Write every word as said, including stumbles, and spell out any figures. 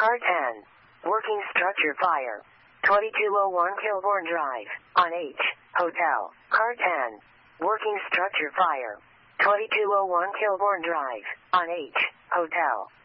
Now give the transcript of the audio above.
Car ten. Working structure fire. twenty-two oh one Kilbourne Drive, on H, Hotel. Car ten. Working structure fire. twenty-two oh one Kilbourne Drive, on H, Hotel.